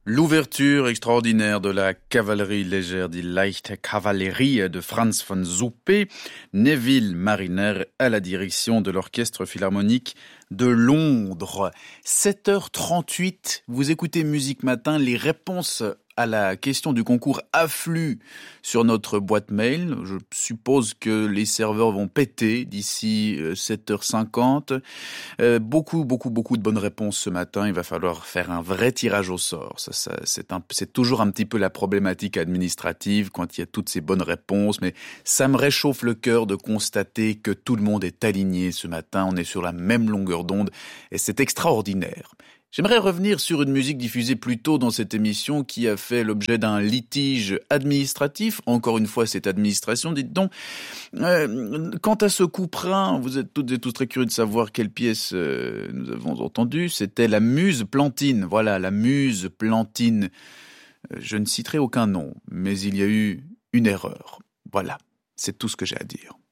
L'ouverture extraordinaire de la cavalerie légère, die Leichte Kavallerie de Franz von Suppé, Neville Marriner à la direction de l'Orchestre Philharmonique de Londres. 7h38, vous écoutez Musique Matin, les réponses à la question du concours affluent sur notre boîte mail. Je suppose que les serveurs vont péter d'ici 7h50. Beaucoup de bonnes réponses ce matin. Il va falloir faire un vrai tirage au sort. C'est toujours un petit peu la problématique administrative quand il y a toutes ces bonnes réponses. Mais ça me réchauffe le cœur de constater que tout le monde est aligné ce matin. On est sur la même longueur d'onde et c'est extraordinaire. J'aimerais revenir sur une musique diffusée plus tôt dans cette émission qui a fait l'objet d'un litige administratif. Encore une fois, cette administration, dites donc. Quant à ce couperet, vous êtes toutes et tous très curieux de savoir quelle pièce nous avons entendue. C'était la Muse Plantine. Voilà, la Muse Plantine. Je ne citerai aucun nom, mais il y a eu une erreur. Voilà, c'est tout ce que j'ai à dire.